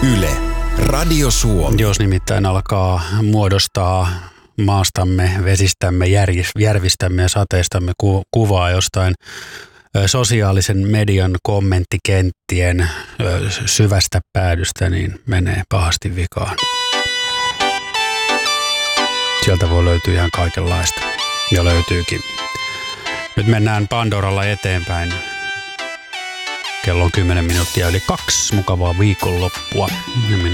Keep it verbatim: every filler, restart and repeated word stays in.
Yle, Radio Suomi. Jos nimittäin alkaa muodostaa maastamme, vesistämme, järvistämme ja sateistamme ku- kuvaa jostain ö, sosiaalisen median kommenttikenttien ö, syvästä päädystä, niin menee pahasti vikaan. Sieltä voi löytyä ihan kaikenlaista. Ja löytyykin. Nyt mennään Pandoralla eteenpäin. Kello on kymmenen minuuttia yli kaksi. Mukavaa viikonloppua.